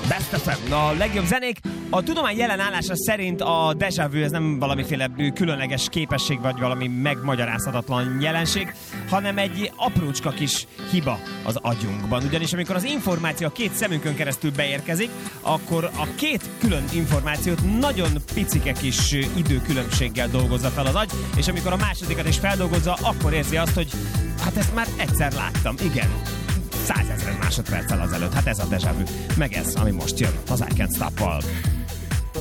Best FM, a legjobb zenék. A tudomány jelen állása szerint a déjà vu ez nem valamiféle különleges képesség, vagy valami megmagyarázhatatlan jelenség, hanem egy aprócska kis hiba az agyunkban. Ugyanis amikor az információ a két szemünkön keresztül beérkezik, akkor a két külön információt nagyon picike kis időkülönbséggel dolgozza fel az agy, és amikor a másodikat is feldolgozza, akkor érzi azt, hogy hát ezt már egyszer láttam, igen. 100 000 másodperccel azelőtt. Hát ez a déjà vu. Meg ez, ami most jön az I Can't Stop-val.